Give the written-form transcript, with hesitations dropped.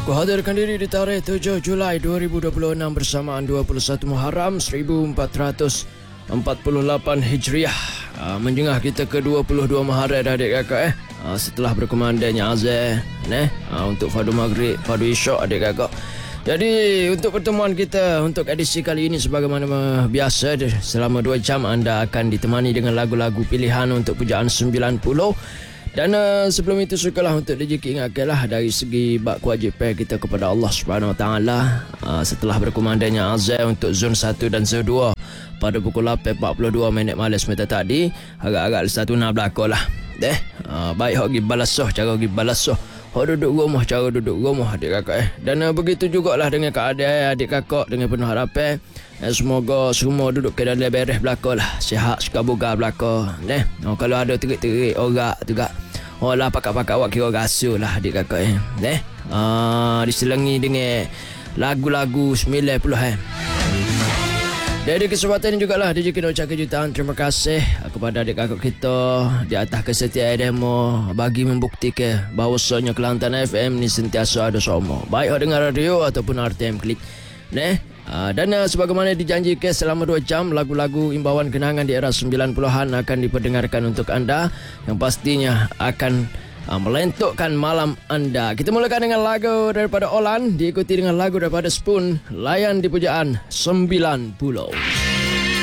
Kuhadirkan diri di tarikh 7 Julai 2026 bersamaan 21 Muharram 1448 Hijriah. Menjengah kita ke 22 Maharat adik kakak setelah berkumandangnya azan untuk fardu maghrib, fardu isyak adik kakak. Jadi untuk pertemuan kita untuk edisi kali ini sebagaimana biasa selama 2 jam anda akan ditemani dengan lagu-lagu pilihan untuk pujaan 90. Dan sebelum itu sukalah untuk DJ ingatkanlah dari segi bab kewajipan kita kepada Allah Subhanahu Wa Taala setelah berkumandangnya azan untuk zon 1 dan zon 2 pada pukul 8.42 malam semata tadi agak-agak satu nak berlaku lah. Baik hok pergi balasoh, cara pergi balasoh. Hok duduk rumah, cara duduk rumah adik kakak Dan begitu jugalah dengan keadaan adik kakak dengan penuh harapan. Semoga semua duduk ke dalam beres belaka lah. Sihat suka buka belaka. Kalau ada terik-terik orang juga. Lah pakat-pakat awak kira rasa lah adik kakak diselangi dengan lagu-lagu 90 Dari kesempatan ini jugalah DJ Kino ucap kejutan terima kasih kepada adik kakak kita di atas kesetiaan demo bagi membuktikan bahawasanya Kelantan FM ni sentiasa ada sama. Baik dengar radio ataupun RTM Klik. Dan sebagaimana dijanjikan selama 2 jam lagu-lagu imbauan kenangan di era 90-an akan diperdengarkan untuk anda yang pastinya akan melentukkan malam anda. Kita mulakan dengan lagu daripada Olan diikuti dengan lagu daripada Spoon Layan di pujaan 90.